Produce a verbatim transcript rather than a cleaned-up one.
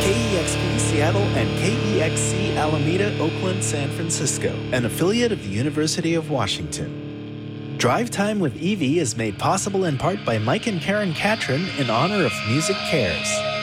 K E X P Seattle and K E X C Alameda, Oakland, San Francisco, an affiliate of the University of Washington. Drive Time with Evie is made possible in part by Mike and Karen Catron in honor of Music Cares.